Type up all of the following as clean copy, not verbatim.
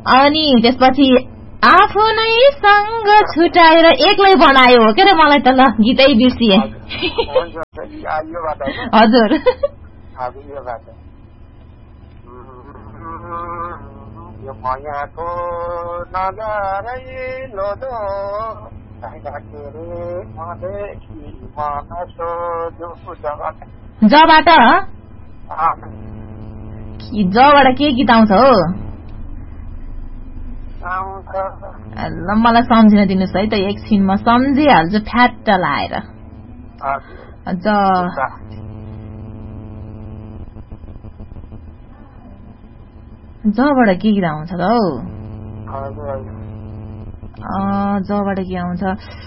अनि त्यसपछि आफ्नै सँग छुटाएर एक्लै बनायो हो के रे मलाई त ल गीतै बिर्सिए हजुर जबाट के गीत आउँछ हो ल मलाई सम्झिन दिनुहोस् है त एकछिन म सम्झिहाल्छु फ्याट लाएर जबाट के गीत आउँछ त हौ जबाट के आउँछ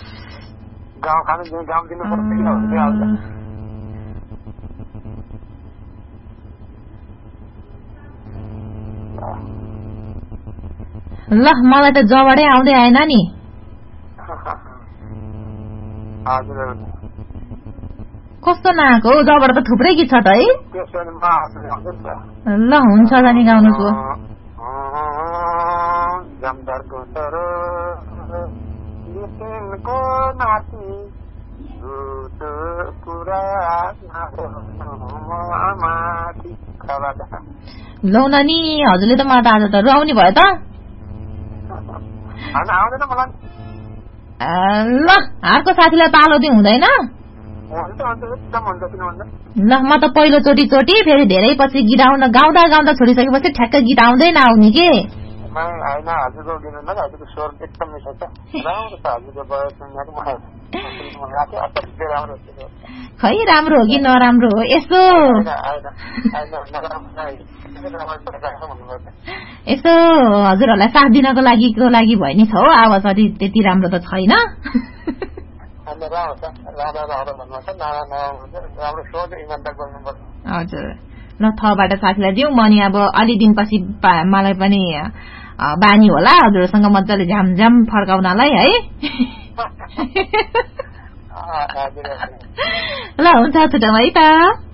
ल मलाई त जबाडै आउँदै आएन नि कस्तो नआएको हौ जबाट त थुप्रै गीत छ त है ल हुन्छ जानी गाउनुको लौ नानी हजुरले त मलाई त आज त रुवाउने भयो त ल हातको साथीलाई पालो दिउँ हुँदैन ल म त पहिलोचोटि फेरि धेरै पछि गीत गाउँदा छोडिसकेपछि ठ्याक्क गीत आउँदै नआउने के खै राम्रो हो कि नराम्रो हो यसो हजुरहरूलाई साथ दिनको लागि भयो नि छ हो आवाज अलि त्यति राम्रो त छैन हजुर ल थबाट साथीलाई दिउँ म नि अब अलि दिनपछि मलाई पनि बानी होला हजुरसँग मजाले झ्यामझ्याम फर्काउनलाई है ल हुन्छ छुटौँ है त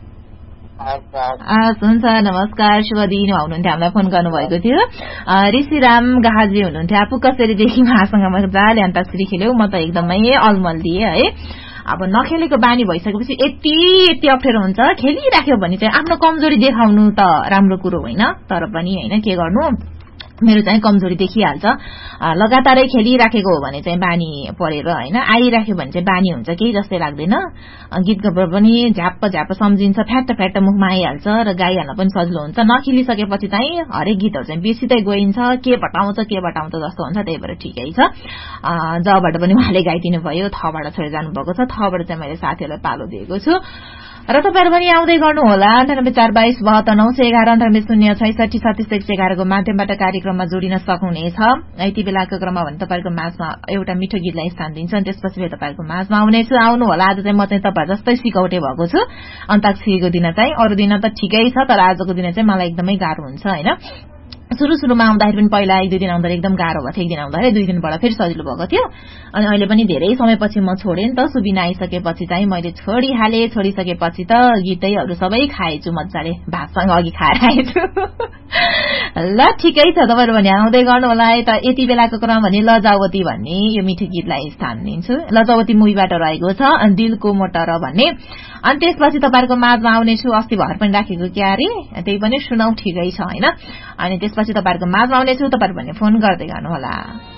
हुन्छ नमस्कार शुभ दिन हुनुहुन्थ्यो हामीलाई फोन गर्नुभएको थियो ऋषिराम गाहाजी हुनुहुन्थ्यो आफू कसरीदेखि उहाँसँग मजाले अन्ताक्षरी खेल्यौ म त एकदमै अलमल दिए है अब नखेलेको बानी भइसकेपछि यति अप्ठ्यारो हुन्छ खेलिराख्यो भने चाहिँ आफ्नो कमजोरी देखाउनु त राम्रो कुरो होइन तर पनि होइन के गर्नु मेरो चाहिँ कमजोरी देखिहाल्छ लगातारै खेलिराखेको हो भने चाहिँ बानी परेर होइन आइराख्यो भने चाहिँ बानी हुन्छ केही जस्तै लाग्दैन गीत गाउँदा पनि झ्याप्प सम्झिन्छ फ्याट्ट मुखमा आइहाल्छ र गाइहाल्न पनि सजिलो हुन्छ नखेलिसकेपछि चाहिँ हरेक गीतहरू चाहिँ बिर्सिँदै गइन्छ के बटाउँछ जस्तो हुन्छ त्यही भएर ठिकै छ जबाट पनि उहाँले गाइदिनु भयो थबाट छोडेर जानुभएको छ थबाट चाहिँ मैले साथीहरूलाई पालो दिएको छु र तपाईहरु पनि आउँदै गर्नु होला 98429290663611 को माध्यमबाट कार्यक्रममा जोडिन सक्नुहुनेछ यति बेलाको क्रममा भने तपाईहरुको माझमा एउटा मिठो गीतलाई स्थान दिन्छ अनि त्यसपछि तपाईहरुको माझमा आउनेछु आउनु होला आज चाहिँ म चाहिँ तपाईहरु जस्तै सिकाउटे भएको छु अन्ताक्षरीको दिन चाहिँ अरु दिन त ठिकै छ तर आजको दिन चाहिँ मलाई एकदमै गाह्रो हुन्छ हैन सुरुमा आउँदाखेरि पनि पहिला 1-2 दिन आउँदा एकदम गाह्रो भयो एक दिन आउँदाखेरि 2 दिनबाट फेरि सजिलो भएको थियो अनि अहिले पनि धेरै समयपछि म छोडेँ नि त सुबिना आइसकेपछि चाहिँ मैले छोडिसकेपछि त गीतैहरु सबै खाएछु मज्जाले भातसँग अघि खाएर आएछु ल ठिकै छ तपाईहरु भने आउँदै गर्नु होला है त यति बेलाको क्रम भने लजावती भन्ने यो मिठो गीतलाई स्थान दिन्छु लजावती मुभीबाट रहेको छ दिलको मोटर भन्ने अनि त्यसपछि तपाईहरुको माझमा आउने छु अस्ति भर पनि राखेको क्यारे त्यही पनि सुनाउ ठिकै छ हैन अनि त्यसपछि तपाईहरुको माझमा आउने छु तपाईहरु भने फोन गर्दै गर्नु होला